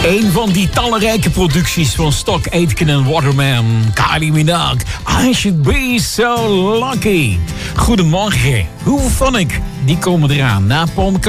Een van die talrijke producties van Stock Aitken en Waterman. Kylie Minogue, I Should Be So Lucky. Goedemorgen, hoe vond ik? Die komen eraan na Paul